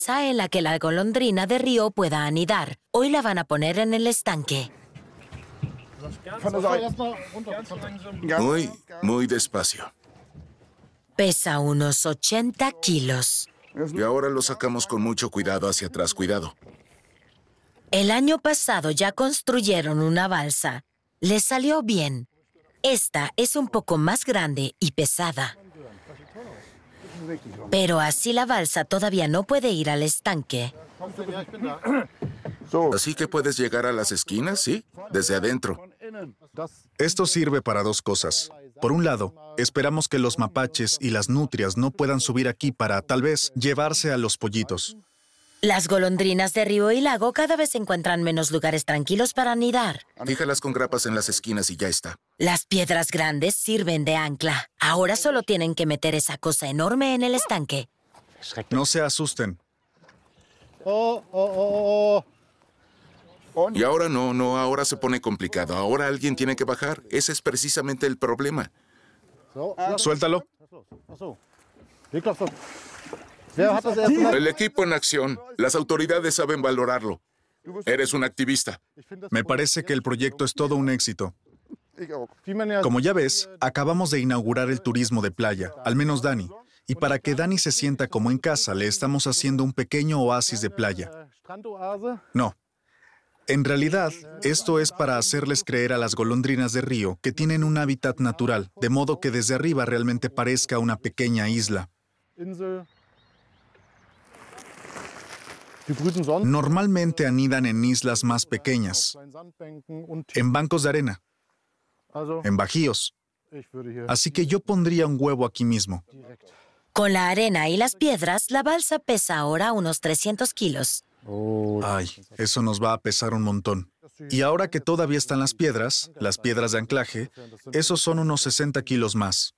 en la que la golondrina de río pueda anidar. Hoy la van a poner en el estanque. Muy despacio. Pesa unos 80 kilos. Y ahora lo sacamos con mucho cuidado hacia atrás. Cuidado. El año pasado ya construyeron una balsa. Les salió bien. Esta es un poco más grande y pesada. Pero así la balsa todavía no puede ir al estanque. Así que puedes llegar a las esquinas, ¿sí? Desde adentro. Esto sirve para dos cosas. Por un lado, esperamos que los mapaches y las nutrias no puedan subir aquí para, tal vez, llevarse a los pollitos. Las golondrinas de río y lago cada vez encuentran menos lugares tranquilos para anidar. Fíjalas con grapas en las esquinas y ya está. Las piedras grandes sirven de ancla. Ahora solo tienen que meter esa cosa enorme en el estanque. No se asusten. Y ahora no, ahora se pone complicado. Ahora alguien tiene que bajar. Ese es precisamente el problema. Suéltalo. El equipo en acción. Las autoridades saben valorarlo. Eres un activista. Me parece que el proyecto es todo un éxito. Como ya ves, acabamos de inaugurar el turismo de playa, al menos Dani. Y para que Dani se sienta como en casa, le estamos haciendo un pequeño oasis de playa. No. En realidad, esto es para hacerles creer a las golondrinas de río que tienen un hábitat natural, de modo que desde arriba realmente parezca una pequeña isla. Normalmente anidan en islas más pequeñas, en bancos de arena, en bajíos. Así que yo pondría un huevo aquí mismo. Con la arena y las piedras, la balsa pesa ahora unos 300 kilos. Ay, eso nos va a pesar un montón. Y ahora que todavía están las piedras de anclaje, esos son unos 60 kilos más.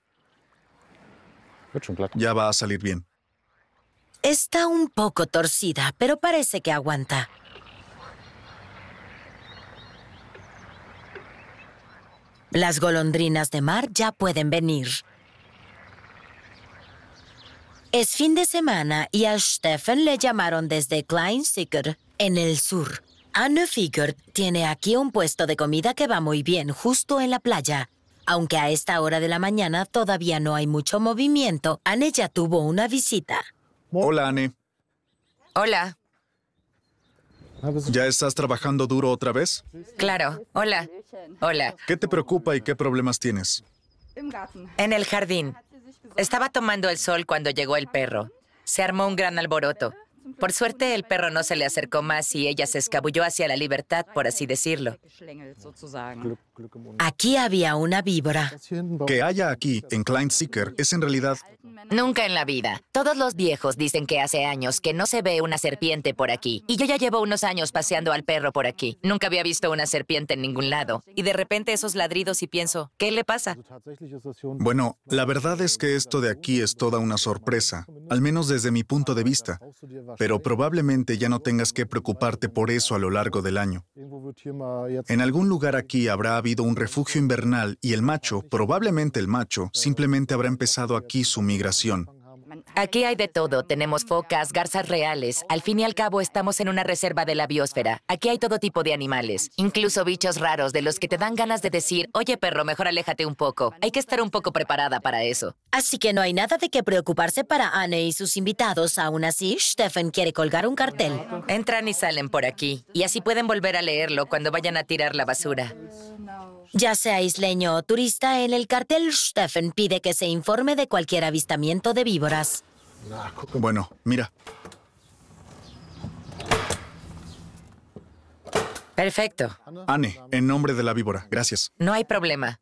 Ya va a salir bien. Está un poco torcida, pero parece que aguanta. Las golondrinas de mar ya pueden venir. Es fin de semana y a Stefan le llamaron desde Klein-Sicker, en el sur. Anne Figert tiene aquí un puesto de comida que va muy bien, justo en la playa. Aunque a esta hora de la mañana todavía no hay mucho movimiento, Anne ya tuvo una visita. Hola, Anne. Hola. ¿Ya estás trabajando duro otra vez? Claro. Hola. Hola. ¿Qué te preocupa y qué problemas tienes? En el jardín. Estaba tomando el sol cuando llegó el perro. Se armó un gran alboroto. Por suerte, el perro no se le acercó más y ella se escabulló hacia la libertad, por así decirlo. Aquí había una víbora. Que haya aquí, en Klein-Sicker, es en realidad... Nunca en la vida. Todos los viejos dicen que hace años que no se ve una serpiente por aquí. Y yo ya llevo unos años paseando al perro por aquí. Nunca había visto una serpiente en ningún lado. Y de repente esos ladridos y pienso, ¿qué le pasa? Bueno, la verdad es que esto de aquí es toda una sorpresa, al menos desde mi punto de vista. Pero probablemente ya no tengas que preocuparte por eso a lo largo del año. En algún lugar aquí habrá habido un refugio invernal y el macho, probablemente el macho, simplemente habrá empezado aquí su migración. Aquí hay de todo. Tenemos focas, garzas reales. Al fin y al cabo, estamos en una reserva de la biosfera. Aquí hay todo tipo de animales, incluso bichos raros de los que te dan ganas de decir, oye, perro, mejor aléjate un poco. Hay que estar un poco preparada para eso. Así que no hay nada de qué preocuparse para Anne y sus invitados. Aún así, Stefan quiere colgar un cartel. Entran y salen por aquí, y así pueden volver a leerlo cuando vayan a tirar la basura. Ya sea isleño o turista, en el cartel Stefan pide que se informe de cualquier avistamiento de víboras. Bueno, mira. Perfecto. Anne, en nombre de la víbora, gracias. No hay problema.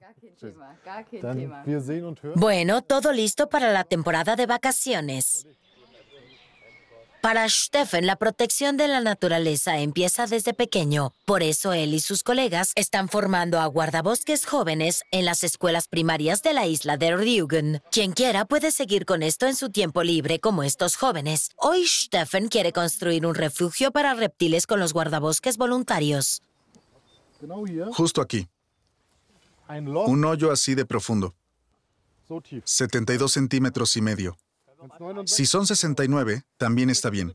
Bueno, todo listo para la temporada de vacaciones. Para Stefan, la protección de la naturaleza empieza desde pequeño. Por eso él y sus colegas están formando a guardabosques jóvenes en las escuelas primarias de la isla de Rügen. Quien quiera puede seguir con esto en su tiempo libre como estos jóvenes. Hoy Stefan quiere construir un refugio para reptiles con los guardabosques voluntarios. Justo aquí. Un hoyo así de profundo. 72 centímetros y medio. Si son 69, también está bien.